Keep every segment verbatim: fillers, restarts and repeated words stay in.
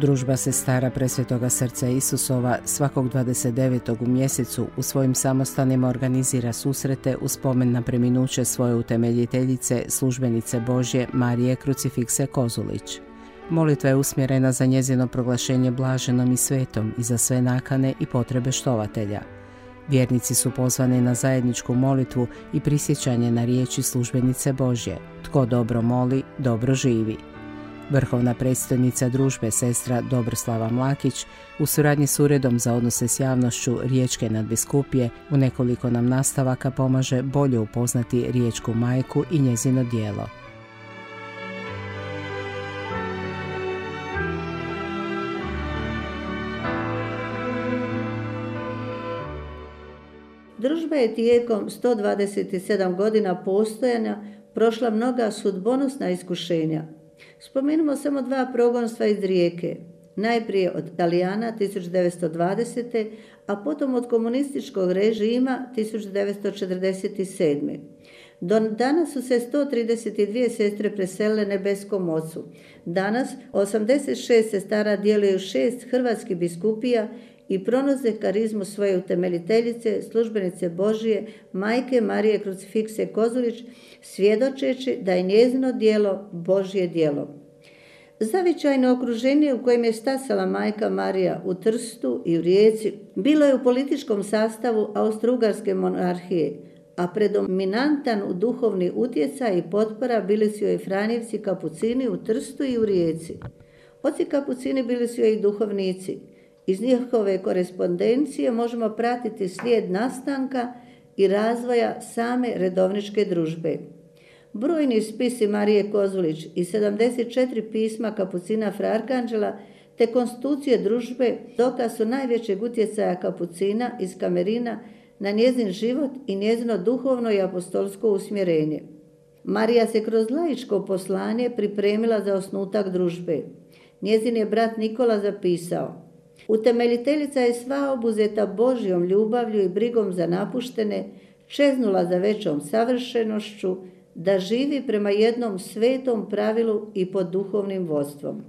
Družba sestara Presvetoga srca Isusova svakog dvadeset devetog u mjesecu u svojim samostanima organizira susrete u spomen na preminuće svoje utemeljiteljice, službenice Božje Marije Krucifikse Kozulić. Molitva je usmjerena za njezino proglašenje blaženom i svetom i za sve nakane i potrebe štovatelja. Vjernici su pozvani na zajedničku molitvu i prisjećanje na riječi službenice Božje: tko dobro moli, dobro živi. Vrhovna predstojnica družbe, sestra Dobroslava Mlakić, u suradnji s Uredom za odnose s javnošću Riječke nadbiskupije, u nekoliko nam nastavaka pomaže bolje upoznati Riječku majku i njezino djelo. Družba je tijekom sto dvadeset sedam godina postojanja prošla mnoga sudbonosna iskušenja. Spomenimo samo dva progonstva iz Rijeke. Najprije od Talijana tisuću devetsto dvadesete. a potom od komunističkog režima tisuću devetsto četrdeset sedme. Do danas su se sto trideset dvije sestre preselile nebeskom Ocu. Danas osamdeset šest sestara djeluju šest hrvatskih biskupija i pronose karizmu svoje utemeljiteljice, službenice Božije, majke Marije Krucifikse Kozulić, svjedočeći da je njezino djelo Božje djelo. Zavičajno okruženje u kojem je stasala majka Marija u Trstu i u Rijeci bilo je u političkom sastavu Austro-Ugarske monarhije, a predominantan u duhovni utjecaj i potpora bili su joj Franjevci kapucini u Trstu i u Rijeci. Oci kapucini bili su joj i duhovnici. Iz njihove korespondencije možemo pratiti slijed nastanka i razvoja same redovničke družbe. Brojni spisi Marije Kozulić i sedamdeset četiri pisma kapucina Fra Arkanđela te konstitucije družbe dokaz su najvećeg utjecaja kapucina iz Kamerina na njezin život i njezino duhovno i apostolsko usmjerenje. Marija se kroz laičko poslanje pripremila za osnutak družbe. Njezin je brat Nikola zapisao: utemeljiteljica je sva obuzeta Božjom ljubavlju i brigom za napuštene, čeznula za većom savršenošću, da živi prema jednom svetom pravilu i pod duhovnim vodstvom.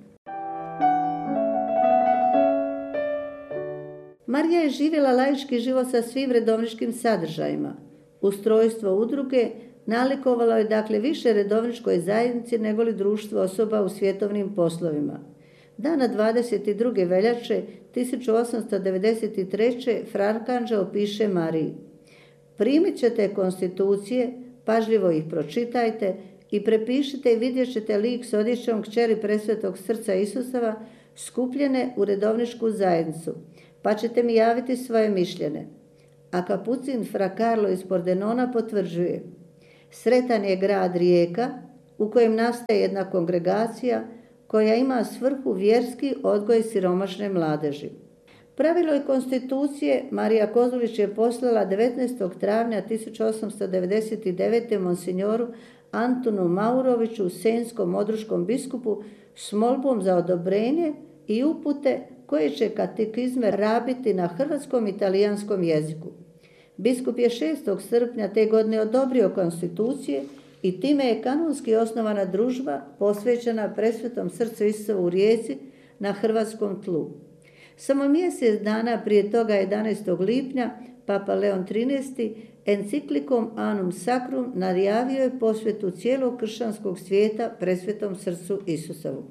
Marija je živjela laički život sa svim redovničkim sadržajima. Ustrojstvo udruge nalikovalo je dakle više redovničkoj zajednici nego li društvo osoba u svjetovnim poslovima. Dana dvadeset druge veljače tisuću osamsto devedeset treće. Fra Arkanđeo piše Mariji: primit ćete konstitucije, pažljivo ih pročitajte i prepišite i vidjet ćete lik s odjećom kćeri Presvetog srca Isusova skupljene u redovničku zajednicu, pa ćete mi javiti svoje mišljenje. A kapucin Fra Karlo iz Pordenona potvrđuje: sretan je grad Rijeka u kojem nastaje jedna kongregacija koja ima svrhu vjerski odgoj siromašne mladeži. Pravilo i konstitucije Marija Kozulić je poslala devetnaestog travnja tisuću osamsto devedeset devete. monsignoru Antunu Mauroviću, senskom odruškom biskupu, s molbom za odobrenje i upute koje će katekizme rabiti na hrvatskom i talijanskom jeziku. Biskup je šestog srpnja te godine odobrio konstitucije i time je kanonski osnovana družba posvećena Presvetom srcu Isusovu u Rijeci na hrvatskom tlu. Samo mjesec dana prije toga, jedanaestog lipnja, Papa Leon trinaesti. enciklikom Anum Sacrum najavio je posvetu cijelog kršćanskog svijeta Presvetom srcu Isusovu.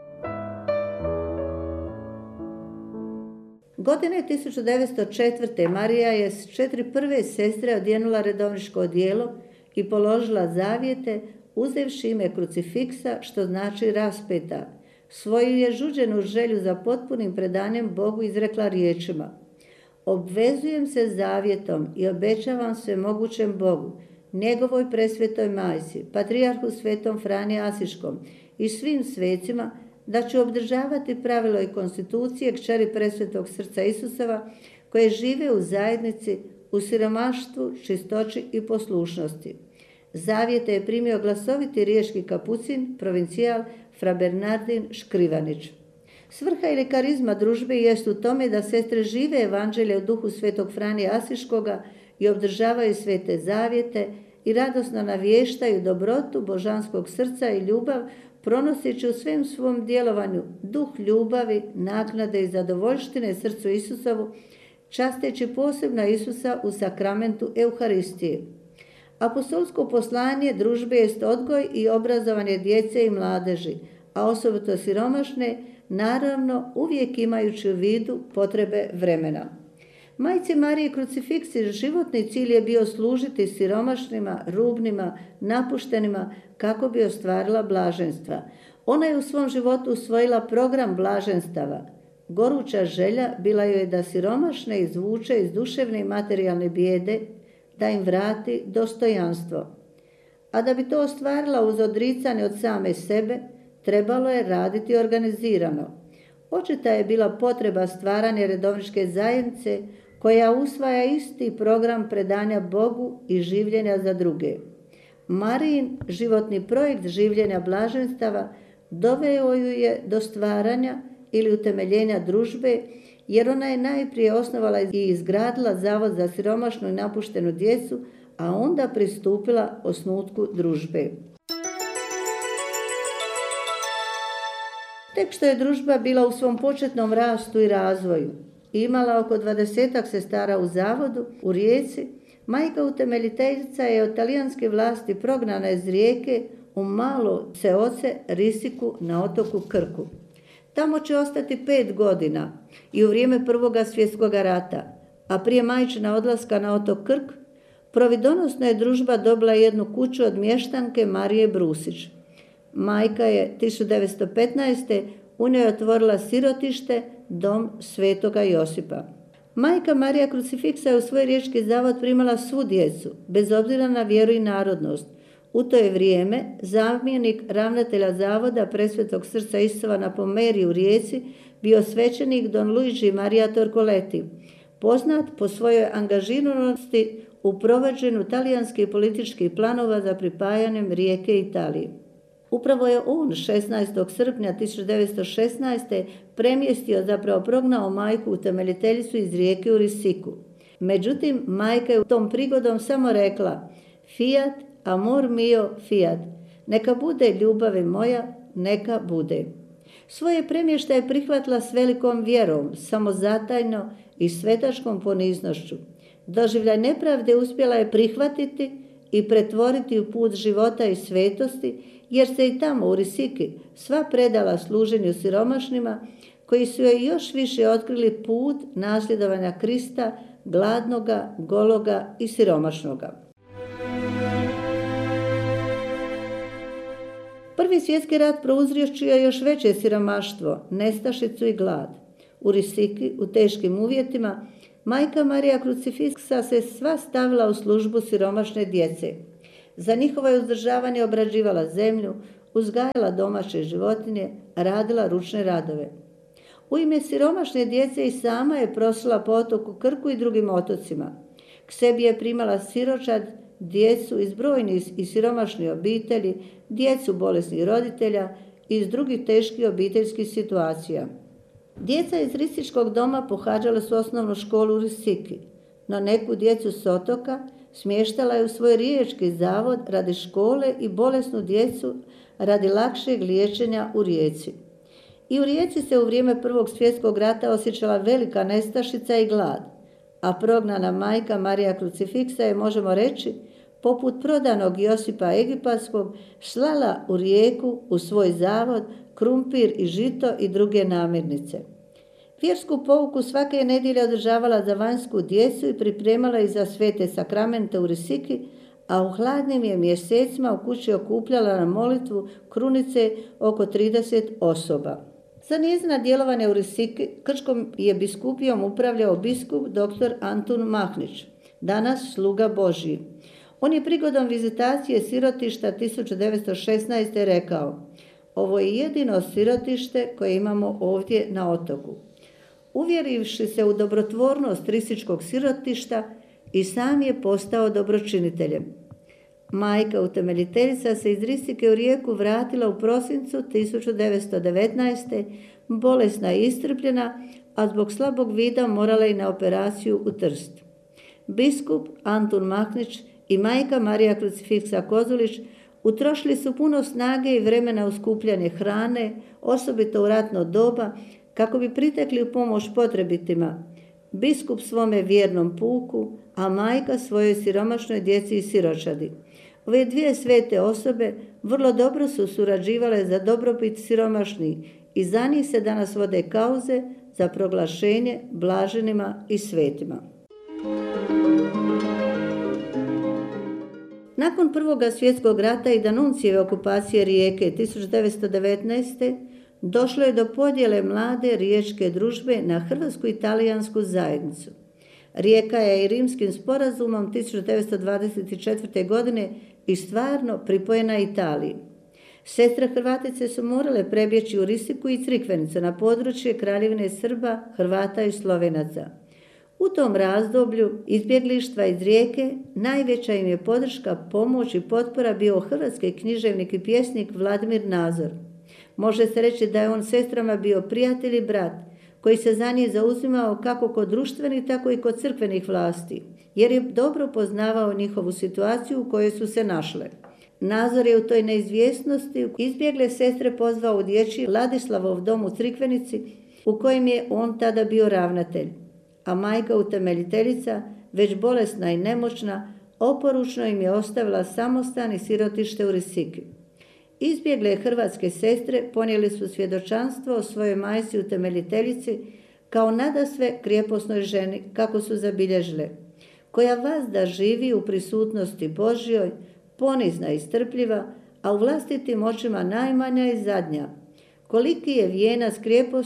Godine tisuću devetsto četvrte. Marija je s četiri prve sestre odjenula redovničko odijelo i položila zavjete, uzevši ime krucifiksa, što znači raspeta. Svoju je žuđenu želju za potpunim predanjem Bogu izrekla riječima: obvezujem se zavjetom i obećavam sve mogućem Bogu, njegovoj presvetoj majci, patrijarhu svetom Frani Asiškom i svim svecima, da ću obdržavati pravilo i konstitucije kćeri Presvetog srca Isusova, koje žive u zajednici, u siromaštvu, čistoći i poslušnosti. Zavjete je primio glasoviti riječki kapucin, provincijal Fra Bernardin Škrivanić. Svrha ili karizma družbe jest u tome da sestre žive evanđelje u duhu svetog Franje Asiškoga i obdržavaju svete zavjete i radosno navještaju dobrotu božanskog srca i ljubav pronoseći u svem svom djelovanju duh ljubavi, naknade i zadovoljštine srcu Isusovu, časteći posebno Isusa u sakramentu Euharistije. Apostolsko poslanje družbe jest odgoj i obrazovanje djece i mladeži, a osobito siromašne, naravno uvijek imajući u vidu potrebe vremena. Majci Mariji Krucifiksiji životni cilj je bio služiti siromašnima, rubnima, napuštenima kako bi ostvarila blaženstva. Ona je u svom životu usvojila program blaženstava. Goruća želja bila joj je da siromašne izvuče iz duševne i materijalne bijede, da im vrati dostojanstvo. A da bi to ostvarila uz odricanje od same sebe, trebalo je raditi organizirano. Očita je bila potreba stvaranja redovničke zajednice koja usvaja isti program predanja Bogu i življenja za druge. Marijin životni projekt življenja blaženstava doveo ju je do stvaranja ili utemeljenja družbe, jer ona je najprije osnovala i izgradila Zavod za siromašnu i napuštenu djecu, a onda pristupila osnutku družbe. Tek što je družba bila u svom početnom rastu i razvoju, imala oko dvadesetak sestara u zavodu u Rijeci, majka utemeljiteljica je od talijanske vlasti prognana iz Rijeke u malo seoce Risiku na otoku Krku. Tamo će ostati pet godina i u vrijeme Prvoga svjetskog rata, a prije majčina odlaska na otok Krk, providonosno je družba dobila jednu kuću od mještanke Marije Brusić. Majka je tisuću devetsto petnaeste. u njoj otvorila sirotište, dom Svetoga Josipa. Majka Marija Krucifiksa je u svoj riječki zavod primala svu djecu, bez obzira na vjeru i narodnost. U to je vrijeme zamjenik ravnatelja zavoda Presvetog srca Isusova na Pomeriji u Rijeci bio svećenik Don Luigi Maria Torcoleti, poznat po svojoj angažiranosti u provođenju talijanskih političkih planova za pripajanjem Rijeke Italiji. Upravo je on šesnaestog srpnja tisuću devetsto šesnaeste. premjestio, zapravo prognao majku utemeljiteljicu iz Rijeke u Risiku. Međutim, majka je u tom prigodom samo rekla: "Fiat, amor mio, fiat, neka bude ljubavi moja, neka bude." Svoje premještaje prihvatila s velikom vjerom, samozatajno i svetačkom poniznošću. Doživljaj nepravde uspjela je prihvatiti i pretvoriti u put života i svetosti, jer se i tamo u Risiki sva predala služenju siromašnima, koji su joj još više otkrili put nasljedovanja Krista, gladnoga, gologa i siromašnoga. Prvi svjetski rat prouzročio je još veće siromaštvo, nestašicu i glad. U Risiki, u teškim uvjetima, majka Marija Krucifiksa se sva stavila u službu siromašne djece. Za njihovo je uzdržavanje obrađivala zemlju, uzgajala domaće životinje, radila ručne radove. U ime siromašne djece i sama je prosila po otoku Krku i drugim otocima. K sebi je primala siročad, djecu iz brojnih i siromašnih obitelji, djecu bolesnih roditelja i iz drugih teških obiteljskih situacija. Djeca iz Risičkog doma pohađala su osnovnu školu u Risiki, no neku djecu s otoka smještala je u svoj riječki zavod radi škole i bolesnu djecu radi lakšeg liječenja u Rijeci. I u Rijeci se u vrijeme Prvog svjetskog rata osjećala velika nestašica i glad, a prognana majka Marija Krucifiksa je, možemo reći, poput prodanog Josipa Egipatskog, slala u Rijeku u svoj zavod krumpir i žito i druge namirnice. Vjersku pouku svake je nedjelje održavala za vanjsku djecu i pripremala ih za svete sakramente u Risiki, a u hladnim je mjesecima u kući okupljala na molitvu krunice oko trideset osoba. Za njezina djelovanje u Risiki Krčkom je biskupijom upravljao biskup dr. Antun Mahnić, danas sluga Božji. On je prigodom vizitacije sirotišta tisuću devetsto šesnaeste. rekao: "Ovo je jedino sirotište koje imamo ovdje na otoku." Uvjerivši se u dobrotvornost Risičkog sirotišta, i sam je postao dobročiniteljem. Majka utemeljiteljica se iz Risike u Rijeku vratila u prosincu tisuću devetsto devetnaeste. bolesna i iscrpljena, a zbog slabog vida morala i na operaciju u Trst. Biskup Antun Mahnić i majka Marija Krucifiksa Kozulić Utrošili su puno snage i vremena u skupljanje hrane, osobito u ratno doba, kako bi pritekli u pomoć potrebitima. Biskup svome vjernom puku, a majka svojoj siromašnoj djeci i siročadi. Ove dvije svete osobe vrlo dobro su surađivale za dobrobit siromašnih i za njih se danas vode kauze za proglašenje blaženima i svetima. Nakon Prvoga svjetskog rata i D'Annunzieve okupacije Rijeke tisuću devetsto devetnaeste. došlo je do podjele mlade riječke družbe na hrvatsku i talijansku zajednicu. Rijeka je i Rimskim sporazumom tisuću devetsto dvadeset četvrte. godine i stvarno pripojena Italiji. Sestre Hrvatice su morale prebjeći u Risiku i Crikvenicu na područje Kraljevine Srba, Hrvata i Slovenaca. U tom razdoblju izbjeglištva iz Rijeke najveća im je podrška, pomoć i potpora bio hrvatski književnik i pjesnik Vladimir Nazor. Može se reći da je on sestrama bio prijatelj i brat, koji se za njih zauzimao kako kod društvenih, tako i kod crkvenih vlasti, jer je dobro poznavao njihovu situaciju u kojoj su se našle. Nazor je u toj neizvjesnosti izbjegle sestre pozvao u dječji Ladislavov dom u Crikvenici, u kojem je on tada bio ravnatelj, a majka utemeljiteljica, već bolesna i nemoćna, oporučno im je ostavila samostan i sirotište u Risiki. Izbjegle hrvatske sestre ponijeli su svjedočanstvo o svojoj majci utemeljiteljici kao nadasve krijeposnoj ženi, kako su zabilježile, koja vazda živi u prisutnosti Božjoj, ponizna i strpljiva, a u vlastitim očima najmanja i zadnja. Koliki je vijenac krijeposti